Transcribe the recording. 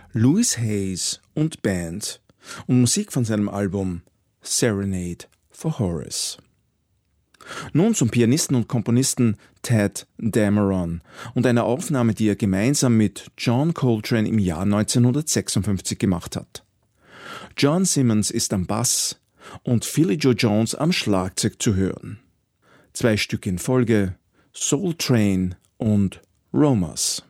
Louis Hayes und Band und Musik von seinem Album Serenade for Horace. Nun zum Pianisten und Komponisten Tadd Dameron und einer Aufnahme, die er gemeinsam mit John Coltrane im Jahr 1956 gemacht hat. John Simmons ist am Bass und Philly Joe Jones am Schlagzeug zu hören. 2 Stücke in Folge: Soul Train und Romas.